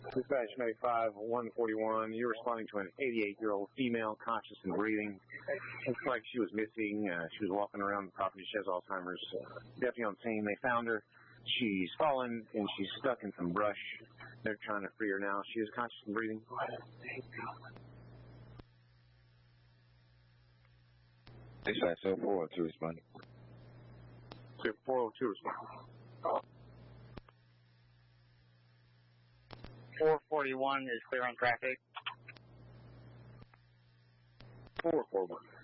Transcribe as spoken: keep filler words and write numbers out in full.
Dispatch ninety-five, one forty-one. You're responding to an eighty-eight-year-old female, conscious and breathing. Looks like she was missing. Uh, she was walking around the property. She has Alzheimer's. Uh, deputy on scene. They found her. She's fallen and she's stuck in some brush. They're trying to free her now. She is conscious and breathing. Dispatch oh four oh two responding. four oh two responding. four forty-one is clear on traffic. four forty-one.